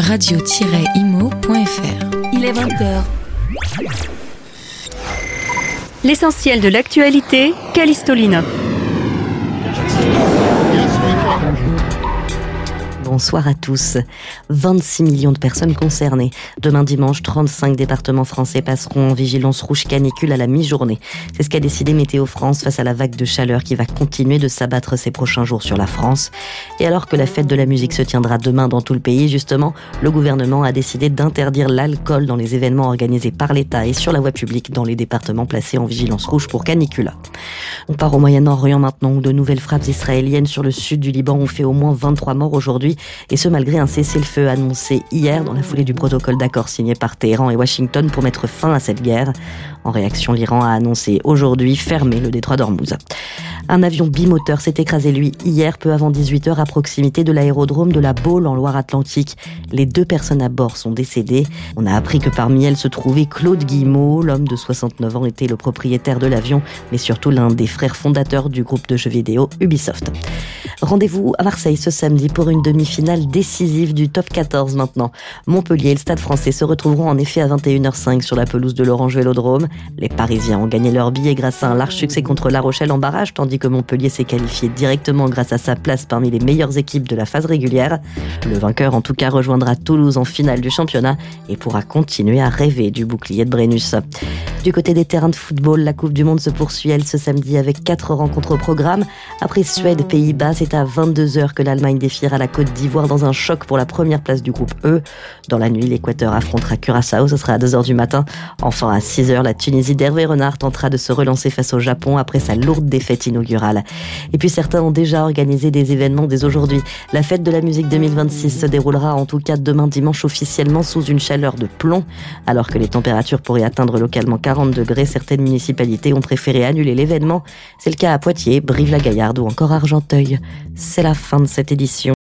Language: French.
radio-imo.fr. Il est 20h. L'essentiel de l'actualité, Callisto Linov. Bonsoir à tous. 26 millions de personnes concernées. Demain dimanche, 35 départements français passeront en vigilance rouge canicule à la mi-journée. C'est ce qu'a décidé Météo France face à la vague de chaleur qui va continuer de s'abattre ces prochains jours sur la France. Et alors que la fête de la musique se tiendra demain dans tout le pays, justement, le gouvernement a décidé d'interdire l'alcool dans les événements organisés par l'État et sur la voie publique dans les départements placés en vigilance rouge pour canicule. On part au Moyen-Orient maintenant, où de nouvelles frappes israéliennes sur le sud du Liban ont fait au moins 23 morts aujourd'hui. Et ce malgré un cessez-le-feu annoncé hier dans la foulée du protocole d'accord signé par Téhéran et Washington pour mettre fin à cette guerre. En réaction, l'Iran a annoncé aujourd'hui fermer le détroit d'Ormuz. Un avion bimoteur s'est écrasé, lui, hier, peu avant 18h, à proximité de l'aérodrome de la Baule en Loire-Atlantique. Les 2 personnes à bord sont décédées. On a appris que parmi elles se trouvait Claude Guillemot. L'homme de 69 ans était le propriétaire de l'avion, mais surtout l'un des frères fondateurs du groupe de jeux vidéo Ubisoft. Rendez-vous à Marseille ce samedi pour une demi-finale décisive du top 14 maintenant. Montpellier et le Stade Français se retrouveront en effet à 21h05 sur la pelouse de l'Orange Vélodrome. Les Parisiens ont gagné leur billet grâce à un large succès contre La Rochelle en barrage, tandis que Montpellier s'est qualifié directement grâce à sa place parmi les meilleures équipes de la phase régulière. Le vainqueur en tout cas rejoindra Toulouse en finale du championnat et pourra continuer à rêver du bouclier de Brennus. Du côté des terrains de football, la Coupe du Monde se poursuit elle ce samedi avec 4 rencontres au programme. Après Suède, Pays-Bas, c'est à 22h que l'Allemagne défiera la Côte d'Ivoire dans un choc pour la première place du groupe E. Dans la nuit, l'Équateur affrontera Curaçao, ce sera à 2h du matin. Enfin à 6h, la Tunisie d'Hervé Renard tentera de se relancer face au Japon après sa lourde défaite inaugurale. Et puis certains ont déjà organisé des événements dès aujourd'hui. La fête de la musique 2026 se déroulera en tout cas demain dimanche officiellement sous une chaleur de plomb. Alors que les températures pourraient atteindre localement 40 degrés, certaines municipalités ont préféré annuler l'événement. C'est le cas à Poitiers, Brive-la-Gaillarde ou encore Argenteuil. C'est la fin de cette édition.